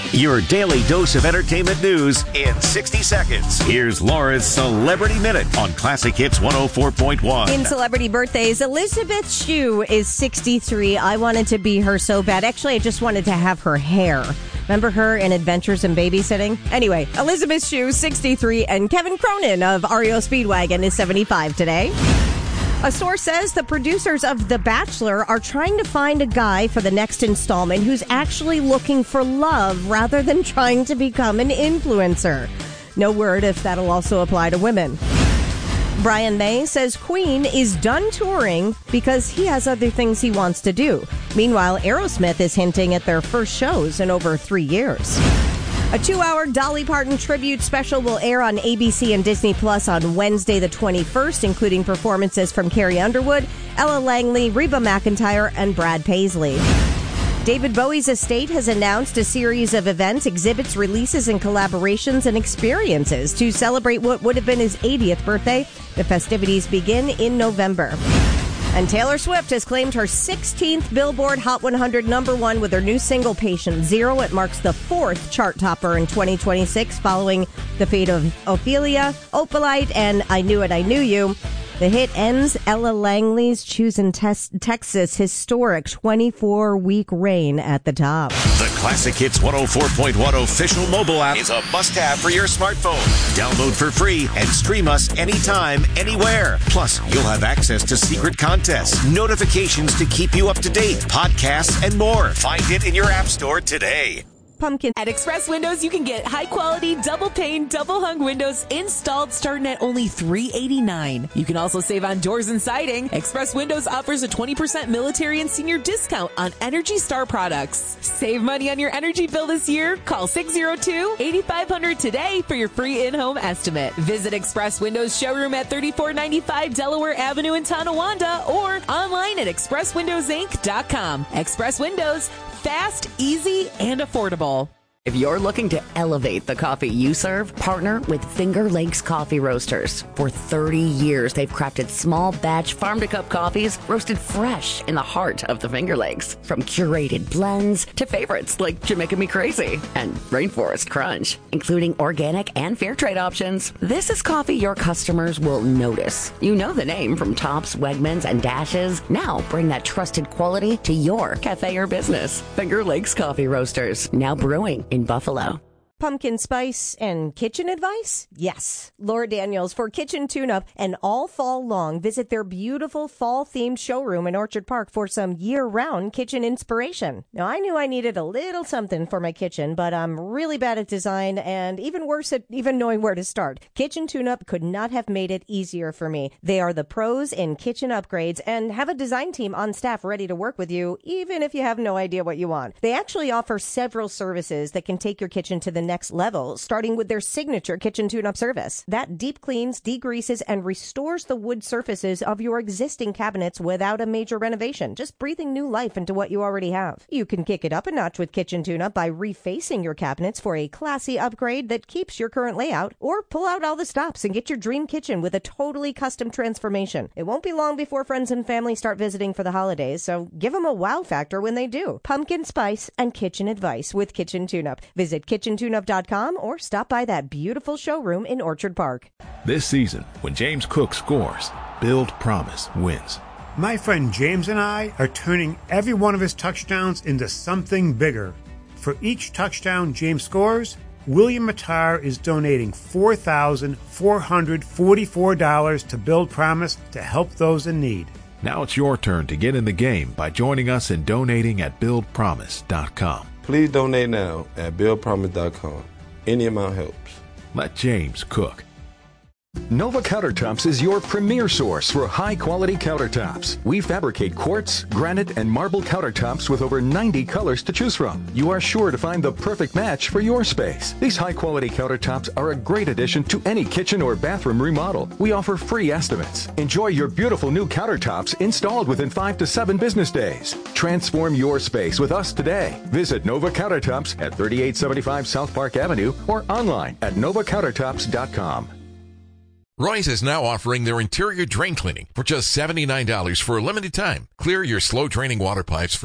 Your daily dose of entertainment news in 60 seconds. Here's Laura's Celebrity Minute on Classic Hits 104.1. In celebrity birthdays, Elizabeth Shue is 63. I wanted to be her so bad. Actually, I just wanted to have her hair. Remember her in Adventures in Babysitting? Anyway, Elizabeth Shue, 63, and Kevin Cronin of REO Speedwagon is 75 today. A source says the producers of The Bachelor are trying to find a guy for the next installment who's actually looking for love rather than trying to become an influencer. No word if that'll also apply to women. Brian May says Queen is done touring because he has other things he wants to do. Meanwhile, Aerosmith is hinting at their first shows in over 3 years. A 2-hour Dolly Parton tribute special will air on ABC and Disney Plus on Wednesday the 21st, including performances from Carrie Underwood, Ella Langley, Reba McEntire, and Brad Paisley. David Bowie's estate has announced a series of events, exhibits, releases, and collaborations and experiences to celebrate what would have been his 80th birthday. The festivities begin in November. And Taylor Swift has claimed her 16th Billboard Hot 100 #1 with her new single, Patient Zero. It marks the 4th chart topper in 2026, following the fate of Ophelia, Opalite, and I Knew It, I Knew You. The hit ends Ella Langley's Choosing Texas historic 24-week reign at the top. The Classic Hits 104.1 official mobile app is a must-have for your smartphone. Download for free and stream us anytime, anywhere. Plus, you'll have access to secret contests, notifications to keep you up to date, podcasts, and more. Find it in your app store today. Pumpkin. At Express Windows, you can get high-quality, double-pane, double-hung windows installed starting at only $389. You can also save on doors and siding. Express Windows offers a 20% military and senior discount on Energy Star products. Save money on your energy bill this year. Call 602-8500 today for your free in-home estimate. Visit Express Windows showroom at 3495 Delaware Avenue in Tonawanda or online at expresswindowsinc.com. Express Windows. Fast, easy, and affordable. If you're looking to elevate the coffee you serve, partner with Finger Lakes Coffee Roasters. For 30 years, they've crafted small batch farm-to-cup coffees roasted fresh in the heart of the Finger Lakes. From curated blends to favorites like Jamaica Me Crazy and Rainforest Crunch, including organic and fair trade options. This is coffee your customers will notice. You know the name from Tops, Wegmans, and Dashes. Now bring that trusted quality to your cafe or business. Finger Lakes Coffee Roasters, now brewing in Buffalo. Pumpkin spice and kitchen advice? Yes. Laura Daniels for Kitchen Tune-Up, and all fall long, visit their beautiful fall-themed showroom in Orchard Park for some year-round kitchen inspiration. Now, I knew I needed a little something for my kitchen, but I'm really bad at design and even worse at even knowing where to start. Kitchen Tune-Up could not have made it easier for me. They are the pros in kitchen upgrades and have a design team on staff ready to work with you, even if you have no idea what you want. They actually offer several services that can take your kitchen to the next level, starting with their signature kitchen tune-up service. That deep cleans, degreases, and restores the wood surfaces of your existing cabinets without a major renovation, just breathing new life into what you already have. You can kick it up a notch with Kitchen Tune-Up by refacing your cabinets for a classy upgrade that keeps your current layout, or pull out all the stops and get your dream kitchen with a totally custom transformation. It won't be long before friends and family start visiting for the holidays, so give them a wow factor when they do. Pumpkin spice and kitchen advice with Kitchen Tune-Up. Visit kitchentune-up.com or stop by that beautiful showroom in Orchard Park. This season, when James Cook scores, Build Promise wins. My friend James and I are turning every one of his touchdowns into something bigger. For each touchdown James scores, William Matar is donating $4,444 to Build Promise to help those in need. Now it's your turn to get in the game by joining us and donating at BuildPromise.com. Please donate now at BuildPromise.com. Any amount helps. Let James cook. Nova Countertops is your premier source for high-quality countertops. We fabricate quartz, granite, and marble countertops with over 90 colors to choose from. You are sure to find the perfect match for your space. These high-quality countertops are a great addition to any kitchen or bathroom remodel. We offer free estimates. Enjoy your beautiful new countertops installed within 5 to 7 business days. Transform your space with us today. Visit Nova Countertops at 3875 South Park Avenue or online at novacountertops.com. Roy's is now offering their interior drain cleaning for just $79 for a limited time. Clear your slow draining water pipes for